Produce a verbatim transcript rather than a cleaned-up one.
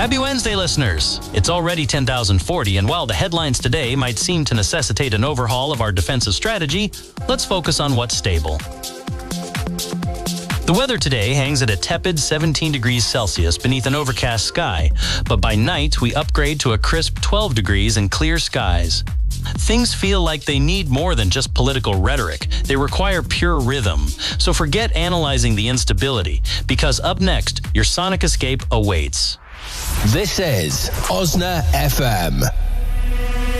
Happy Wednesday, listeners. It's already ten thousand forty, and while the headlines today might seem to necessitate an overhaul of our defensive strategy, let's focus on what's stable. The weather today hangs at a tepid seventeen degrees Celsius beneath an overcast sky, but by night we upgrade to a crisp twelve degrees and clear skies. Things feel like they need more than just political rhetoric. They require pure rhythm. So forget analyzing the instability, because up next, your sonic escape awaits. This is Osna F M.